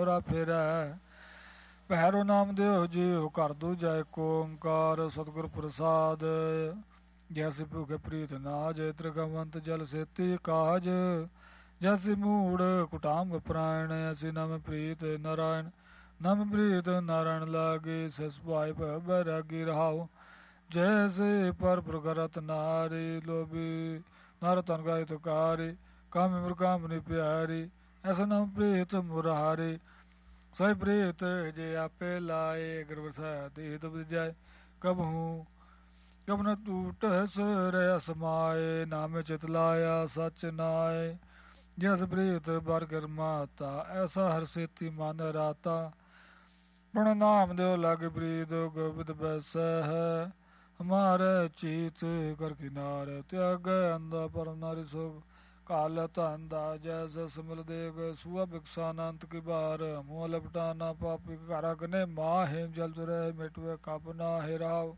ਹੋਰਾ ਫੇਰੈ। ਭੈਰੋ ਨਾਮ ਦਿਓ ਜੀਉ ਕਰ ਦੂਜਾ ਏਕ ਓੰਕਾਰ। ਸਤਿਗੁਰ ਪ੍ਰਸਾਦ ਜੈਸੇ ਭੁਖੇ ਪ੍ਰੀਤ ਨਾਜ। ਤ੍ਰਿਗਵੰਤ ਜਲ ਸੇਤੀ ਕਾਜ। ਜੈਸੇ ਮੂੜ ਕੁਟਾਮ ਪ੍ਰਾਇਣ। ਐਸੀ ਨਮ ਪ੍ਰੀਤ ਨਾਰਾਇਣ। ਨਮ ਪ੍ਰੀਤ ਨਾਰਾਇਣ ਲਾਗੇ। ਸਿਸ ਭਾਇ ਬੈਰਾਗੀ ਰਹਾਉ। ਜੈਸੇ ਪਰ ਪ੍ਰਗਰਤ ਨਾਰੀ। ਲੋਭੀ ਨਰ ਤਨ ਗਾਇ ਤੁਕਾਰੀ। ਕਾਮਿ ਮ੍ਰਿਗਾਮਿ ਪਿਆਰੀ। ਐਸਾ ਨਮ ਪ੍ਰੀਤ ਮੁਰਾਰੀ। ਸੋਇ ਪ੍ਰੀਤ ਜੇ ਆਪੇ ਲਾਏ। ਗੁਰ ਪ੍ਰਸਾਦਿ ਤੁਧ ਜਾਏ। ਕਬਹੂ ਕਬ ਨ ਟੂਟ ਰਹਿ ਸਮਾਏ। ਨਾਮੇ ਚਿਤ ਲਾਇਆ ਸਚ ਨਾਏ। ਜਿਸ ਪ੍ਰੀਤ ਬਰ ਗਿਰਮਾਤਾ। ਐਸਾ ਹਰ ਸੇਤੀ ਮਨ ਰਾਤਾ। ਪਣ ਨਾਮ ਦਿਓ ਲਾਗੇ ਪ੍ਰੀਤ। ਗੋਬਿੰਦ ਬੈਸੈ ਹੈ ਹਮਾਰੇ ਚੀਤ। ਕਰ ਕਿਨਾਰ ਤਿਆਗੈ ਅੰਦਾ ਪਰਮ ਨਾਰੀ ਸੁਖ। ਕਾਲ ਧੰਦਾ ਜੈਸੇ ਸਿਮਲ ਦੇਗ। ਸੁਆ ਬਿਕਸਾਨੰਤ ਕੀ ਬਾਰ। ਮੂਹ ਲਪਟਾਨਾ ਪਾਪੀ ਘਰ ਅਗਨੇ ਮਾਹਿ। ਜਲ ਤੁਰੈ ਮਿਟਵੇ ਕਪ ਨਾਹਿ ਰਾਵ।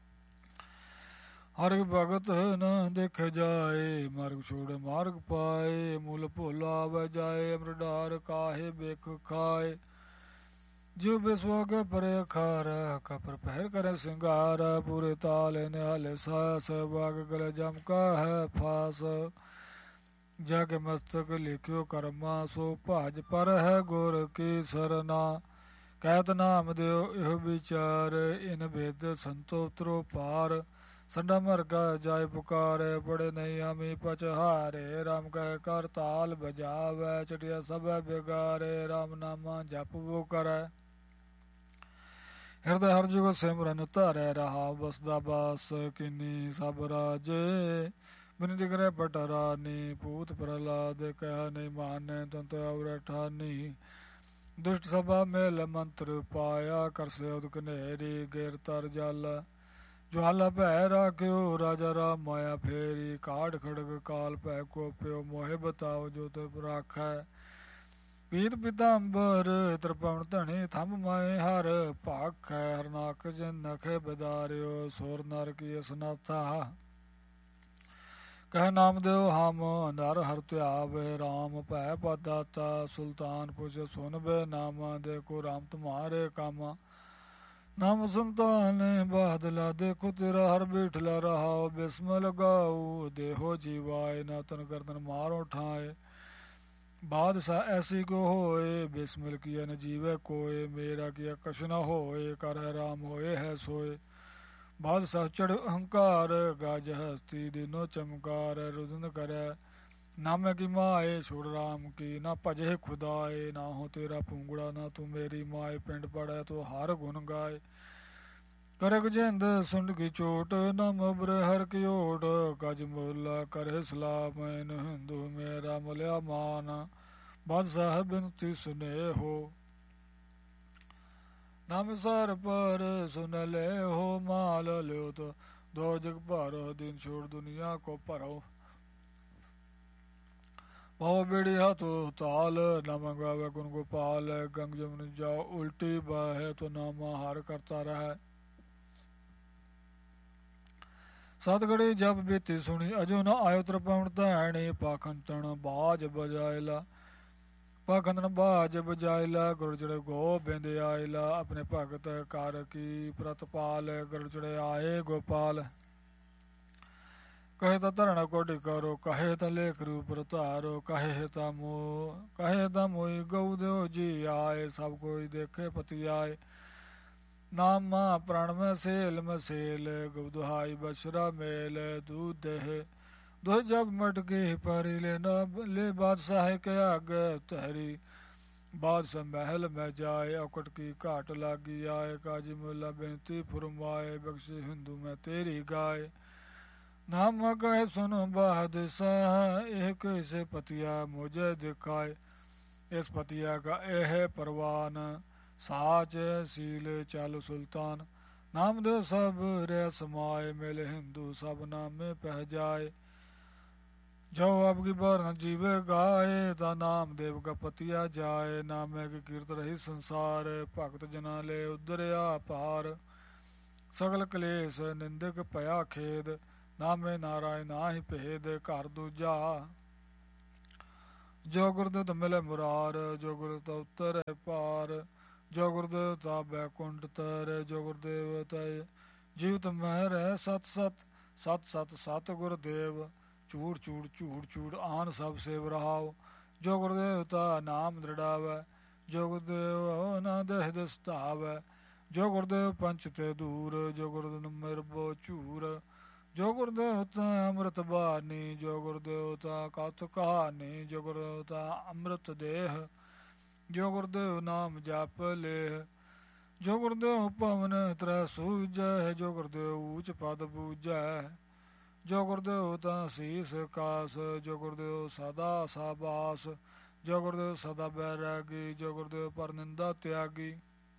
ਹਰ ਭਗਤ ਨ ਦੇਖ ਜਾਏ। ਮਾਰਗ ਛੋੜ ਮਾਰਗ ਪਾਏ। ਮੂਲ ਭੁਲ ਆਵੈ ਜਾਏ। ਅਮਰ ਡਾਰ ਕਾਹੇ ਬੇਖ ਖਾਏ। ਜਿਉ ਬਿਸਵਾਗੇ ਪਰੇ ਖਾਰ। ਕਪਰ ਪਹਿਰ ਕਰੇ ਸਿੰਗਾਰ। ਪੂਰੇ ਤਾਲੇ ਨਿਹਾਲੇ ਸਾਸ। ਬਾਗ ਗਲੇ ਜਮ ਕਾ ਹੈ ਫਾਸ। ਜਾਕੇ ਮਸਤਕ ਲਿਖਿਓ ਕਰਮਾ। ਸੋ ਭਾਜ ਪਰ ਹੈ ਗੁਰ ਕੀ ਸਰਨਾ। ਕਹਿਤ ਨਾਮ ਦਿਓ ਇਹੋ ਵਿਚਾਰ। ਇਨ ਭੇਦ ਸੰਤੋਤਰੋ ਪਾਰ। ਸੰਡਾ ਮਰਗਾ ਜਾਇ ਪੁਕਾਰੇ। ਬੜੇ ਨਹੀਂ ਆਮੀ ਪਚਹਾਰੇ। ਰਾਮ ਕਹਿ ਕਰ ਤਾਲ ਬਜਾਵੈ। ਚਟਿਆ ਸਭੈ ਬਿਗਾਰੇ। ਰਾਮ ਨਾਮਾ ਜਪਵੋ ਕਰੈ। ਹਿਰਦੈ ਹਰ ਜੁਗ ਸਿਮਰਨ ਧਰੈ ਰਹਾ। ਬਸਦਾ ਬਾਸ ਕਿਨੀ ਸਭ ਰਾਜੇ। ਬਿਨ ਦਿਗਰੇ ਪਟਰਾਨੀ। ਭੂਤ ਪ੍ਰਹਲਾਦ ਕਹਿ ਨਹੀਂ ਮਾਨੈ। ਤੰਤ ਔਰ ਠਾਨੀ। ਦੁਸ਼ਟ ਸਭਾ ਮੇਲ ਮੰਤਰ ਪਾਇਆ। ਕਰ ਸਿਉਦ ਕਨੇਰੀ ਗੇਰ ਤਰ ਜਲ। ਜਵਾਲਾ ਭੈ ਰਾਖਿਓ ਰਾਜਾ ਰਾਮ ਮਾਇਆ ਫੇਰੀ। ਕਾਢ ਖੜਗ ਕਾਲ ਭੈ ਕੋਪਿਓ। ਮੋਹਿ ਬਤਾਓ ਜੋ ਤੇ ਰਾਖੈ। ਪੀਤ ਪੀਤਾੰਬਰ ਤ੍ਰਿਪਵਨ ਧਣੀ। ਥੰਮ ਮਾਏ ਹਰ ਭਾਖੈ। ਹਰਨਾਕ ਜਨ ਨਖੇ ਬਦਾਰਿਓ। ਸੋਰ ਨਰ ਕੀ ਅਸਨਾਥਾ। ਕਹਿ ਨਾਮ ਦਿਓ ਹਮ ਨਰ ਹਰ ਧਿਆਵੇ। ਰਾਮ ਭੈ ਪਦ ਦਾਤਾ। ਸੁਲਤਾਨ ਪੁਛ ਸੁਨਬੇ ਨਾਮਾ। ਦੇਖੋ ਰਾਮ ਤੁਮਾਰੇ ਕਾਮਾ। ਨਾਮ ਸੰਤਾਨ ਬਾਦਲਾ। ਦੇਖੋ ਤੇਰਾ ਹਰ ਬੀਠਲਾ ਰਹਾਓ। ਬਿਸਮਲ ਗਾਉ ਦੇਹੋ ਜੀਵਾਏ। ਨਾ ਤਨ ਗਰਦਨ ਮਾਰੋ ਠਾਏ। ਬਾਦਸ਼ਾਹ ਐਸੀ ਕੋ ਹੋਏ। ਬਿਸਮਿਲ ਕੀਆ ਨ ਜੀਵੇ ਕੋਏ। ਮੇਰਾ ਕੀਆ ਕਛ ਨ ਹੋਏ। ਕਰ ਹੈ ਰਾਮ ਹੋਏ ਹੈ ਸੋਏ। ਬਾਦਸ਼ਾਹ ਚੜ ਅਹੰਕਾਰ। ਗਾਜ ਹਸਤੀ ਦਿਨੋ ਚਮਕਾਰ। ਰੁਦਨ ਕਰੈ ਨਾਮੇ ਕੀ ਮਾਏ। ਛੋੜ ਰਾਮ ਕੀ ਨਾ ਭਜੇ ਖੁਦਾਏ। ਨਾ ਹੋ ਤੇਰਾ ਪੂੰਗੜਾ ਨਾ ਤੂੰ ਮੇਰੀ ਮਾਏ। ਪਿੰਡ ਪੜੈ ਤੋ ਹਰ ਗੁਣ ਗਾਏ। ਕਰਕ ਜਿੰਦ ਸੁੰਡ ਕੀ ਚੋਟ। ਨਮ ਅਬਰ ਹਰ ਕੀ ਓਟ। ਗਜ ਮੋਲਾ ਕਰੇ ਸਲਾਮ। ਇਨ ਹਿੰਦੂ ਮੇਰਾ ਮਲਿਆ ਮਾਨ। ਬਾਦਸ਼ਾਹ ਬਿਨਤੀ ਸੁਨੇ ਹੋ। ਨਾਮ ਸਰ ਪਰ ਸੁਨ ਲੈ ਹੋ। ਮਾਲ ਲਿਓ ਤੋ ਦੋ ਜਗ ਭਾਰੋ। ਦਿਨ ਛੋੜ ਦੁਨੀਆ ਕੋ ਭਰੋ। ਬਹੁ ਬੇੜੀ ਹੱਥੋ ਤਾਲ। ਨਾ ਮੰਗਾਵੇ ਗੁਣ ਗੋਪਾਲ। ਗੰਗ ਜਮਨ ਜਾਓ ਉਲਟੀ ਬਾਹੈ। ਤੋ ਨਾਮਾ ਹਰ ਕਰਤਾ ਰਹਿ। ਸਤਗੜੀ ਜਪ ਬੀਤੀ ਸੁਣੀ। ਅਜੋ ਨ ਆਇਓ ਤ੍ਰਿਪਵਨ ਧੈਣੀ। ਪਾਖੰਡਨ ਬਾਜ ਬਜਾਇਲਾ। ਪਾਖੰਡਨ ਬਾਜ ਬਜਾਇਲਾ। ਗੁਰ ਜੜੇ ਗੋਬਿੰਦ ਆਇਲਾ। ਆਪਣੇ ਭਗਤ ਕਰ ਕੀ ਪ੍ਰਤਪਾਲ। ਗੁਰ ਜੜੇ ਆਏ ਗੋਪਾਲ। ਕਹੇ ਤਾਂ ਧਰਣਾ ਕੋਡੀ ਕਰੋ। ਕਹੇ ਤਾਂ ਲੇਖ ਰੂਪ ਧਾਰੋ। ਕਹੇ ਤਾਂ ਮੋਈ ਗਊ ਦਿਓ ਜੀ ਆਏ। ਸਭ ਕੋਈ ਦੇਖੇ ਪਤੀ ਆਏ। ਨਾਮਾ ਪ੍ਰਾਣ ਮੈਂ ਸੇਲ ਮਸੇਲ। ਗਊ ਦੁਹਾਈ ਬਛਰਾ ਮੇਲ। ਦੂਧ ਦੇਹ ਦੁਹ ਜਬ ਮਟਕੀ ਪਰੀ। ਲੈ ਬਾਦਸ਼ਾਹ ਕੇ ਆਗੇ ਤਹਿਰੀ। ਬਾਦਸ਼ਾਹ ਮਹਿਲ ਮੈਂ ਜਾਏ। ਔਕਟ ਕੀ ਘਾਟ ਲਾਗੀ ਆਏ। ਕਾਜੀ ਮੁੱਲਾ ਬੇਨਤੀ ਫੁਰਮਾਏ। ਬਖਸ਼ੀ ਹਿੰਦੂ ਮੈਂ ਤੇਰੀ ਗਾਏ। ਨਾਮ ਕਹੇ ਸੁਨ ਬਾਦਸ਼ਾਹ। ਇਹ कैसे पतिया मुझे दिखाए। इस पतिया का यह परवान। साच सील चल सुल्तान। नाम दे सब रे समाए। मिले हिंदू सब नामे पह जाए। जो अब की बार न जीवे गाए। ता नाम देव का पतिया जाए। नामे की कीर्त रही संसार। भगत जना ले उदरिया पार। सगल कलेश निंदक पया खेद। ਨਾਮੇ ਨਾਰਾਇਣ ਨਾਹੀ ਭੇਦ। ਘਰ ਦੂਜਾ ਜੋ ਗੁਰਦਿਤ ਮਿਲੇ ਮੁਰਾਰ, ਜੋ ਗੁਰਦਿਤ ਉਤਰੇ ਪਾਰ, ਜੋ ਗੁਰਦੇਵ ਤਾ ਬੈਕੁੰਠ ਤਰੇ, ਜੋ ਗੁਰਦੇਵ ਤੈ ਜੀਵਤ ਮਹਿ ਰਹਿ ਸਤ ਸਤ, ਸਤ ਸਤ ਸਤ ਗੁਰਦੇਵ, ਝੂੜ ਝੂੜ ਝੂੜ ਝੂੜ ਆਨ ਸਭ ਸੇਵ ਰਹਾਉ, ਜੋ ਗੁਰਦੇਵ ਤਾ ਨਾਮ ਦ੍ਰਿੜਾਵੈ, ਜੋ ਗੁਰਦੇਵ ਨਾ ਦੇਹ ਦਿਸ ਧਾਵੈ, ਜੋ ਗੁਰਦੇਵ ਪੰਚ ਤੇ ਦੂਰ, ਜੋ ਗੁਰਦੇਵ ਮਿਰਬੋ ਝੂਰ, ਜੋ ਗੁਰਦੇਵ ਤਾ ਅੰਮ੍ਰਿਤ ਬਾਣੀ, ਜੋ ਗੁਰਦੇਵ ਤਾ ਕਥ ਕਹਾਣੀ, ਜੋ ਗੁਰਦੇਵ ਤਾ ਅੰਮ੍ਰਿਤ ਦੇਹ, ਜੋ ਗੁਰਦੇਵ ਨਾਮ ਜਪ ਲੇਹ, ਜੋ ਗੁਰਦੇਵ ਪਵਨ ਤ੍ਰੈ ਸੂਝੈ, ਜੋ ਗੁਰਦੇਵ ਊਚ ਪਦ ਬੂਝੈ, ਜੋ ਗੁਰਦੇਵ ਤਾ ਸੀਸ ਕਾਸ, ਜੋ ਗੁਰਦੇਵ ਸਦਾ ਸਾਬਾਸ, ਜੋ ਗੁਰਦੇਵ ਸਦਾ ਬੈਰਾਗੀ, ਜੋ ਗੁਰਦੇਵ ਪਰ ਨਿੰਦਾ ਤਿਆਗੀ,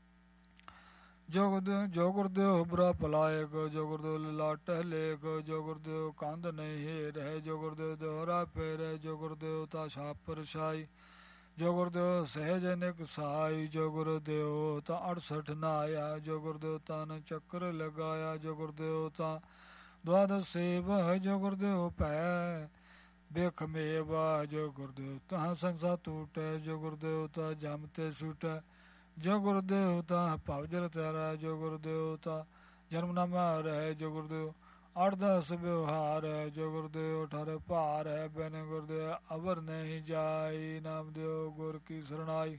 ਜੋ ਗੁਰਦੇਵ ਬੁਰਾ ਭਲਾਇਕ, ਜੋ ਗੁਰਦੇਵ ਲਾਟਹਿ ਲੇਖ, ਜੋ ਗੁਰਦੇਵ ਕੰਧ ਨਹੀਂ ਹੇਰਹਿ, ਜੋ ਗੁਰਦੇਵ ਦੋਹਰਾ ਫੇਰੈ, ਜੋ ਗੁਰਦੇਵ ਤਾ ਛਾਪਰ ਛਾਈ, ਜੋ ਗੁਰਦੇਵ ਸਹਿਜ ਨਿਕ ਸਾਈ, ਜੋ ਗੁਰਦੇਵ ਤਾ 68 ਨਾਇਆ, ਜੋ ਗੁਰਦੇਵ ਤਨ ਚੱਕਰ ਲਗਾਇਆ, ਜੋ ਗੁਰਦੇਵ ਤਾ ਦੁਆਦਸ ਸੇਵ, ਜੋ ਗੁਰਦੇਵ ਭੈ ਬੇਖ ਮੇਵਾ, ਜੋ ਗੁਰਦੇਵ ਤਾ ਸੰਸਾ ਟੂਟੈ, ਜੋ ਗੁਰਦੇਵ ਤਾ ਜਮ ਤੇ ਛੂਟੈ, ਜੋ ਗੁਰਦੇਵ ਤਾ ਭਵ ਜਲ ਤੈਰੈ, ਜੋ ਗੁਰਦੇਵ ਤਾ ਜਨਮ ਨਾ ਮਾਰੈ, ਜੋ ਗੁਰਦੇਵ 8-10 ਵਿਵਹਾਰ ਹੈ, ਜੋ ਗੁਰਦੇਵ ਠਰ ਭਾਰ ਹੈ, ਬਿਨ ਗੁਰਦੇਵ ਅਵਰ ਨਹੀਂ ਜਾਈ, ਨਾਮ ਦਿਓ ਗੁਰ ਕੀ ਸਰਣਾਈ।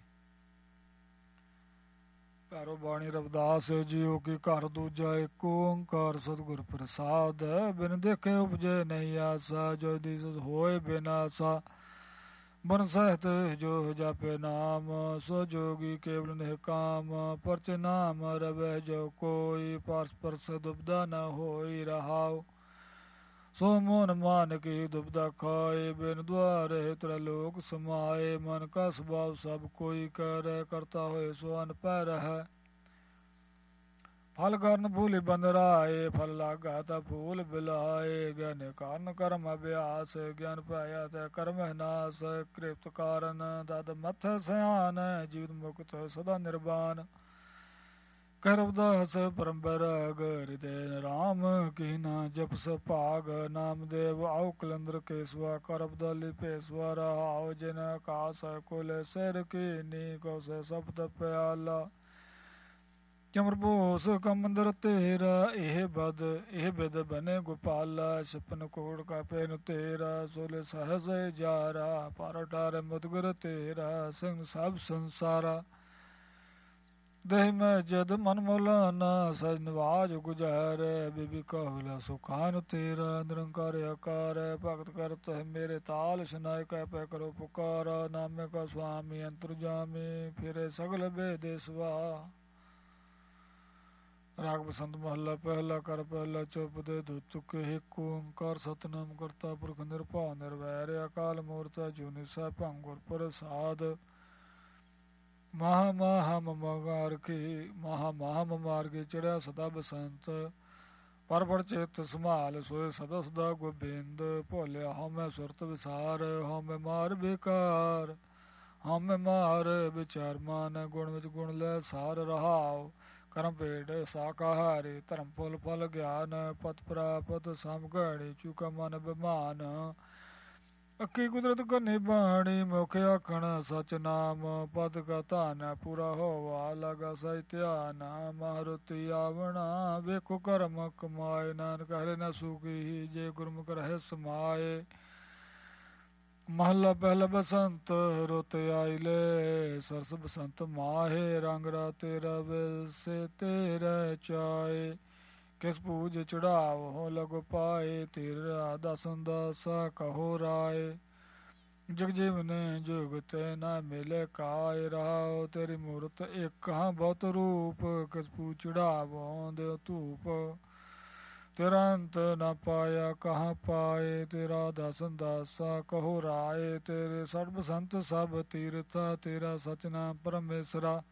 ਭੈਰੋ ਬਾਣੀ ਰਵਿਦਾਸ ਜੀਓ ਕੀ ਘਰ ਦੂਜਾ ਏਕ ਓੰਕਾਰ ਸਤਿਗੁਰ ਪ੍ਰਸਾਦ, ਬਿਨ ਦੇਖੇ ਉਪਜੇ ਨਹੀਂ ਆਸਾ, ਜੋ ਦਿਸ ਹੋਏ ਬਿਨਾਸਾ, ਬਨ ਸਹਿਤ ਜੋ ਜਾਪੇ ਨਾਮ, ਸੋ ਜੋਗੀ ਕੇਵਲ ਨਿਹ ਕਾਮ, ਪਰਚ ਨਾਮ ਰਵੈ ਜੋ ਕੋਈ, ਪਾਰਸ ਪਰਸ ਦੁਬਦਾ ਨ ਹੋਈ ਰਹਾਉ, ਸੋ ਮੋਨ ਮਾਨ ਕੀ ਦੁਬਦਾ ਖਾਏ, ਬਿਨ ਦੁਆਰੇ ਤ੍ਰੈਲੋਕ ਸਮਾਏ, ਮਨ ਕਾ ਸੁਭਾਵ ਸਭ ਕੋਈ ਕਰੈ, ਕਰਤਾ ਹੋਏ ਸੋ ਅਨ ਪੈ ਰਹੈ, ਫਲ ਕਰਨ ਫੂਲ ਬੰਦ ਰਾਏ, ਫਲ ਲਾਗਾ ਤਾ ਫੂਲ ਬਿਲਾਏ, ਗਿਆਨ ਕਾਰਨ ਕਰਮ ਅਭਿਆਸ, ਗਿਆਨ ਪਾਇਆ ਤੈ ਕਰਮ ਨਾਸ, ਕ੍ਰਿਪਤ ਕਾਰਨ ਤਦ ਮਥ ਸਿਆਨ, ਜੀਵਨ ਮੁਕਤ ਸਦਾ ਨਿਰਵਾਨ, ਕਰਬਦਾਸ ਪਰਮ ਬੈਰਾਗ, ਹਿਰਦੈ ਰਾਮ ਕੀ ਨਾ ਜਪਸ ਭਾਗ, ਨਾਮਦੇਵ ਆਉ ਕਲੰਦਰ ਕੇਸਵਾ, ਕਰਬਦਾਲੀ ਭੇਸਵਾ ਰਹਾਉ, ਜਿਨ ਆਕਾਸ ਕੁਲ ਸਿਰ ਕੀ ਨੀ, ਕੌਸੈ ਸਪਤ ਪਿਆਲਾ, ਚਮਰ ਬੋਸ ਕਮੰਦਰ ਤੇਰਾ, ਇਹ ਬਿਦ ਬਨੇ ਗੋਪਾਲਾ, ਛਪਨ ਕੋੜ ਕਾ ਪੈਨ ਤੇਰਾ, ਸੋਲੇ ਸਹਸ ਜਾਰਾ, ਪਰ ਟਾਰ ਮੁਦਗਰ ਤੇਰਾ, ਸਿੰਘ ਸਭ ਸੰਸਾਰਾ, ਦੇਹ ਮੈਂ ਜਦ ਮਨ ਮੌਲਾਨਾ, ਸਜ ਨਿਵਾਜ ਗੁਜ਼ਾਰੈ, ਬੀਬੀ ਕਹਲਾ ਸੁਖਾਨ ਤੇਰਾ, ਨਿਰੰਕਾਰ ਆਕਾਰ, ਭਗਤ ਕਰਤ ਹੈ ਮੇਰੇ ਤਾਲ, ਸੁਨਾਇ ਕਹਿ ਪੈ ਕਰੋ ਪੁਕਾਰਾ, ਨਾਮੇ ਕਾ ਸੁਆਮੀ ਅੰਤਰਜਾਮੀ, ਫਿਰੇ ਸਗਲ ਬੇਦੇ ਸਵਾ। ਰਾਗ ਬਸੰਤ ਮਹੱਲਾ ਪਹਿਲਾ, ਕਰ ਪਹਿਲਾ ਚੁੱਪ ਦੇ ਦੁ ਚੁੱਕੇ, ਏਕ ਓੰਕਾਰ ਸਤਿਨਾਮ ਕਰਤਾ ਪੁਰਖ ਨਿਰਭਉ ਨਿਰਵੈਰ, ਅਕਾਲ ਮੂਰਤ ਅਜੂਨੀ ਸੈਭੰ ਗੁਰ ਪ੍ਰਸਾਦ, ਮਹਾ ਮਾਰ ਕੇ ਚੜਿਆ ਸਦਾ ਬਸੰਤ, ਪਰ ਪੜ ਚਿਤ ਸੰਭਾਲ ਸੋਏ ਸਦਾ ਸਦਾ ਗੋਬਿੰਦ, ਭੋਲਿਆ ਹਉਮੈ ਸੁਰਤ ਵਿਸਾਰ, ਹਉਮੈ ਮਾਰ ਬੇਕਾਰ, ਹਉਮੈ ਮਾਰ ਵਿਚਾਰ ਮਾਨ, ਗੁਣ ਵਿੱਚ ਗੁਣ ਲੈ ਸਾਰ ਰਹਾਉ, ਕਰਮ ਭੇਟ ਸਾਕਾਹਾਰੀ, ਧਰਮ ਫੁੱਲ ਫਲ ਗਿਆਨ, ਪਤ ਪ੍ਰਾਪਤ ਸਮਗੜੀ, ਚੁਕਾ ਮਨ ਬਿਮਾਨ, ਅੱਖੀ ਕੁਦਰਤ ਕਰਨੀ ਬਾਣੀ, ਮੁਖ ਆਖਣ ਸਚ ਨਾਮ, ਪਦ ਕਾ ਧਨ ਪੂਰਾ ਹੋਵਾ, ਲਗਾ ਸਹਿ ਧਿਆਨ, ਮਾਰੁਤੀ ਆਵਣਾ, ਵੇਖੋ ਕਰਮ ਕਮਾਏ, ਨਾਨਕ ਹਰੇ ਨਾ ਸੂਖੀ, ਜੇ ਗੁਰਮੁਖ ਰਹੇ ਸਮਾਏ। ਮਹੱਲਾ ਪਹਿਲਾ ਬਸੰਤ ਰੁੱਤ ਆਇਲੇ, ਸਰਸ ਬਸੰਤ ਮਾਹੇ, ਰੰਗ ਰਾਤੇ ਰਵੇ ਸੇ ਤੇਰੇ ਚਾਏ, ਕਿਸ ਪੂਜ ਚੜਾਵ ਹੋ ਲਗ ਪਾਏ, ਤੇਰਾ ਦਸਨ ਦਸਾ ਕਹੋ ਰਾਏ, ਜਗ ਜੀਵਨ ਜੁਗ ਤੇ ਨਾ ਮਿਲੇ ਕਾਇ, ਰਹਾਉ ਤੇਰੀ ਮੂਰਤ ਇੱਕ ਹਾਂ ਬਹੁਤ ਰੂਪ, ਕਿਸ ਪੂਜ ਚੜਾਵ ਦਿਓ ਧੂਪ, ਤੇਰਾ ਅੰਤ ਨਾ ਪਾਇਆ ਕਹਾਂ ਪਾਏ, ਤੇਰਾ ਦਸਨ ਦਾਸਾ ਕਹੋ ਰਾਏ, ਤੇਰੇ ਸਠ ਬਸੰਤ ਸਭ ਤੀਰਥਾ, ਤੇਰਾ ਸਚ ਨਾਮ ਪਰਮੇਸ਼ਰਾ,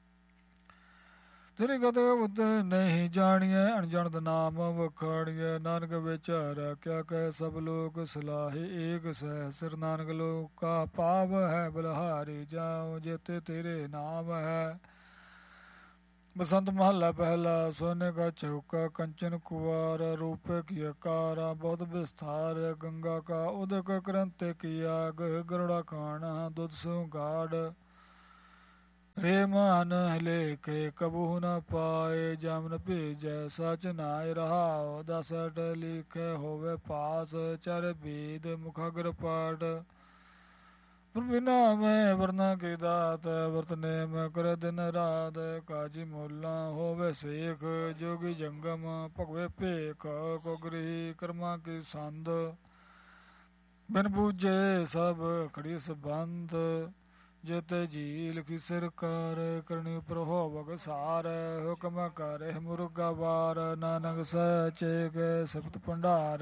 ਤੇਰੀ ਗਤ ਬੁੱਧ ਨਹੀਂ ਜਾਣੀਐ, ਅਣਜਾਣਤ ਨਾਮ ਵਖਾਣੀਐ, ਨਾਨਕ ਵਿਚਾਰਾ ਕਿਆ ਕਹਿ ਸਭ ਲੋਕ ਸਲਾਹੇ, ਏਕ ਸਹਿ ਸਿਰ ਨਾਨਕ ਲੋਕਾ ਪਾਵ ਹੈ, ਬਲਿਹਾਰੀ ਜਾਉ ਜੇਤੇ ਤੇਰੇ ਨਾਮ ਹੈ, बसंत महला पहला। सोने का चौका कंचन कुवार, रूपे की कारा बहुत विस्तार। गंगा का उदक करंते किया, गह गरुड़ा खाना दूध सु गाढ़। रे मान हिले के कबू न पाए, जामन पी जैसा चनाय रहा। दसठ लिखे होवे पास, चार बीद मुखाग्र पाठ। बिना में वरना की दात, वर्तने में करे दिन रात। काजी मोला होवे शेख, जोगी जंगम भगवे पेख। को गृही कर्मा की संद, बिन बूझे सब खड़ी संबंध। जेते झील की सरकार, करनी पर हो बगसार। हुक्म करे मुर्गा बार, नानक सचे के सप्त भंडार।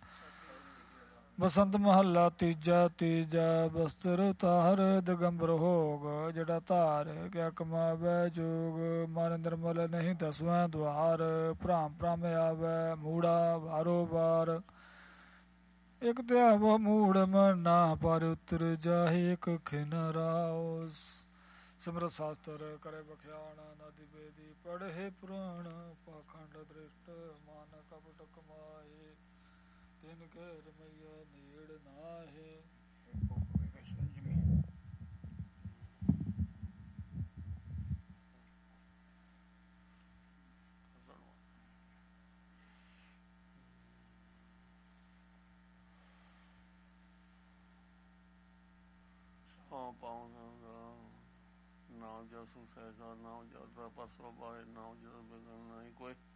बसंत महला तीजा तीजा, बस्तर उतार दिगंबर होग। जटा तार क्या कमावे जोग, मार निर्मल नहीं दसवें द्वार। भ्राम भ्राम आवे मूड़ा बारो बार। एक त्याव मूड मना पर उतर जाहि, एक खिन राव। सिमरत शास्त्र करे बख्याण, नदी बेदी पढ़े पुराण। पाखंड दृष्ट मान कपट कमाए, तिनके रमैया नीड़ नाहे। ਨਾਮ ਜਸੂ ਸਹਿਜਾ, ਨਾਮ ਜਸਦਾ ਪਸਰੋ ਬਾਹੇ, ਨਾਮ ਜਸ ਬਿਗਨ ਨਹੀਂ ਕੋਈ।